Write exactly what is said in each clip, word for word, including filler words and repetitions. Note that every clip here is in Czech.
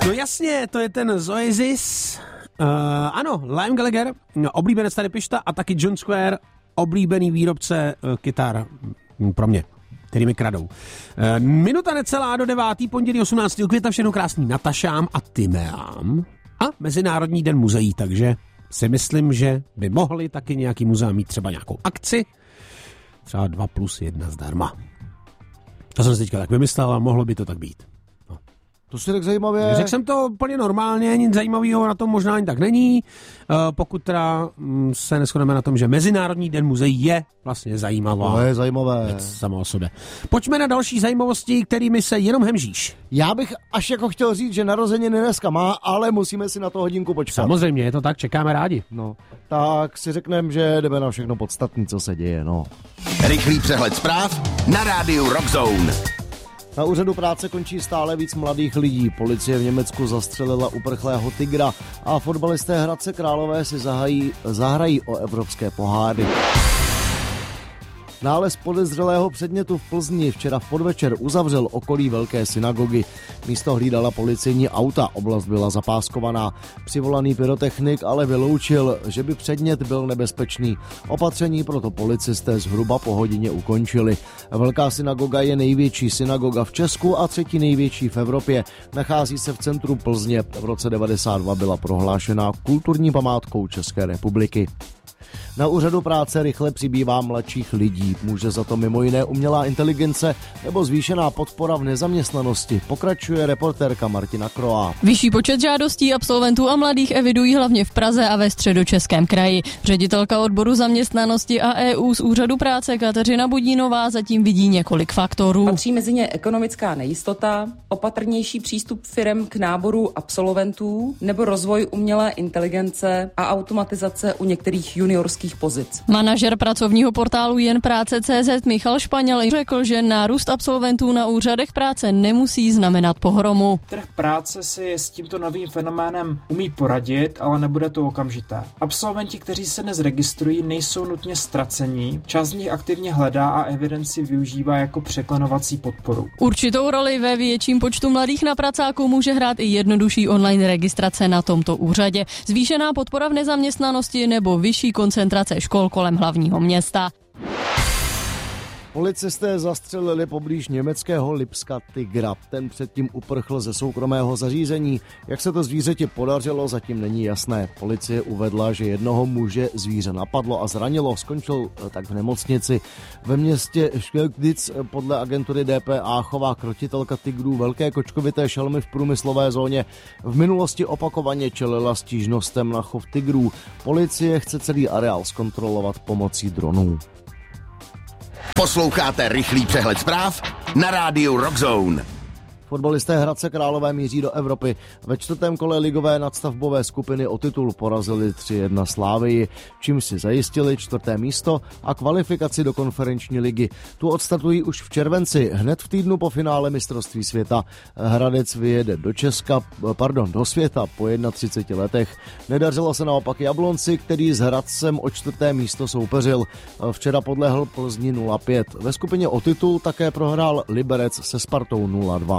No jasně, to je ten Zoesis. Uh, ano, Liam Gallagher, no, oblíbenec tady Pišta a taky John Square, oblíbený výrobce uh, kytar hm, pro mě, který mi kradou. Uh, minuta necelá do devátý, pondělí osmnáctého května, všechno krásný Natašám a Tymeám a Mezinárodní den muzeí, takže si myslím, že by mohli taky nějaký muzea mít třeba nějakou akci, třeba dva plus jedna zdarma. To jsem si teďka tak vymyslel a mohlo by to tak být. To si tak zajímavě. Řekl jsem to úplně normálně, nic zajímavého na tom možná ani tak není, pokud teda se neshodneme na tom, že Mezinárodní den muzeí je vlastně zajímavá. To je zajímavé. Věc sama o sobě. Pojďme na další zajímavosti, kterými se jenom hemžíš. Já bych až jako chtěl říct, že narozeniny dneska má, ale musíme si na to hodinku počkat. Samozřejmě, je to tak, čekáme rádi. No, tak si řekneme, že jdeme na všechno podstatné, co se děje, no. Rychlý přehled zpráv na rádiu Rockzone. Na úřadu práce končí stále víc mladých lidí. Policie v Německu zastřelila uprchlého tygra a fotbalisté Hradce Králové si zahají, zahrají o evropské poháry. Nález podezřelého předmětu v Plzni včera v podvečer uzavřel okolí velké synagogy. Místo hlídala policejní auta, oblast byla zapáskovaná. Přivolaný pyrotechnik ale vyloučil, že by předmět byl nebezpečný. Opatření proto policisté zhruba po hodině ukončili. Velká synagoga je největší synagoga v Česku a třetí největší v Evropě. Nachází se v centru Plzně. V roce devadesát dva byla prohlášena kulturní památkou České republiky. Na úřadu práce rychle přibývá mladších lidí. Může za to mimo jiné umělá inteligence nebo zvýšená podpora v nezaměstnanosti, pokračuje reportérka Martina Kroá. Vyšší počet žádostí absolventů a mladých evidují hlavně v Praze a ve Středočeském kraji. Ředitelka odboru zaměstnanosti a E U z úřadu práce Kateřina Budínová zatím vidí několik faktorů. Patří mezi ně ekonomická nejistota, opatrnější přístup firem k náboru absolventů nebo rozvoj umělé inteligence a automatizace u některých juniorských pozic. Manažer pracovního portálu Jen práce tečka cé zet Michal Španěl řekl, že nárůst absolventů na úřadech práce nemusí znamenat pohromu. Trh práce si s tímto novým fenoménem umí poradit, ale nebude to okamžité. Absolventi, kteří se dnes registrují, nejsou nutně ztracení. Část z nich aktivně hledá a evidenci využívá jako překlenovací podporu. Určitou roli ve větším počtu mladých na pracáku může hrát i jednodušší online registrace na tomto úřadě, zvýšená podpora v nezaměstnanosti nebo vyšší koncentrace škol kolem hlavního města. Policisté zastřelili poblíž německého Lipska tygra. Ten předtím uprchl ze soukromého zařízení. Jak se to zvířeti podařilo, zatím není jasné. Policie uvedla, že jednoho muže zvíře napadlo a zranilo. Skončil tak v nemocnici. Ve městě Škelkdic podle agentury D P A chová krotitelka tygrů velké kočkovité šelmy v průmyslové zóně. V minulosti opakovaně čelila stížnostem na chov tygrů. Policie chce celý areál zkontrolovat pomocí dronů. Posloucháte rychlý přehled zpráv na rádiu Rockzone. Fotbalisté Hradce Králové míří do Evropy. Ve čtvrtém kole ligové nadstavbové skupiny o titul porazili tři jedna Slavii, čím si zajistili čtvrté místo a kvalifikaci do konferenční ligy. Tu odstartují už v červenci, hned v týdnu po finále mistrovství světa. Hradec vyjede do Česka, pardon, do světa po třiceti jedné letech. Nedařilo se naopak Jablonci, který s Hradcem o čtvrté místo soupeřil. Včera podlehl Plzni nula pět. Ve skupině o titul také prohrál Liberec se Spartou nula dva.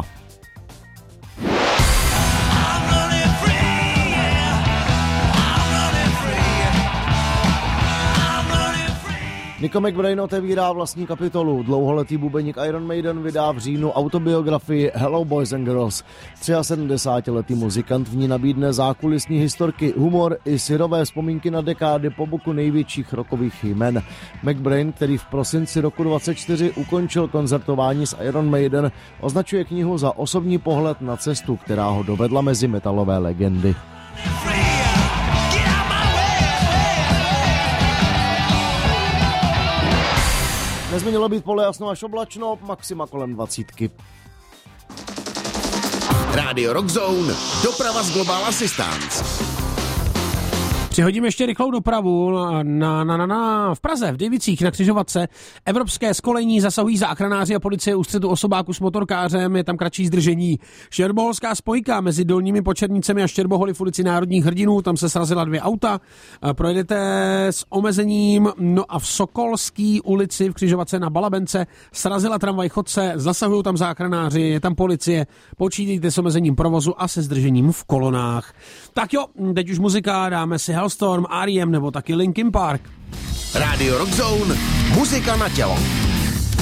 Nico McBrain otevírá vlastní kapitolu. Dlouholetý bubeník Iron Maiden vydá v říjnu autobiografii Hello Boys and Girls. sedmdesátletý muzikant v ní nabídne zákulisní historky, humor i syrové vzpomínky na dekády po boku největších rockových jmen. McBrain, který v prosinci roku dvacet čtyři ukončil koncertování s Iron Maiden, označuje knihu za osobní pohled na cestu, která ho dovedla mezi metalové legendy. Dnes by mělo být pole jasno až oblačno, maxima kolem dvacítky. Rádio Rockzone, doprava z Global Assistance. Přihodím ještě rychlou dopravu na, na, na, na, v Praze, v Děvicích na křižovatce. Evropské školení zasahují záchranáři a policie u střetu osobáku s motorkářem, je tam kratší zdržení. Štěrboholská spojka mezi Dolními Počernicemi a Štěrboholy v ulici Národních hrdinů, tam se srazila dvě auta. Projedete s omezením, no a v Sokolský ulici v křižovatce na Balabence srazila tramvaj chodce, zasahují tam záchranáři, je tam policie, počítejte s omezením provozu a se zdržením v kolonách. Tak jo, teď už muzika, dáme si Hellstorm, R E M nebo taky Linkin Park. Rádio Rock Zone, muzika na tělo.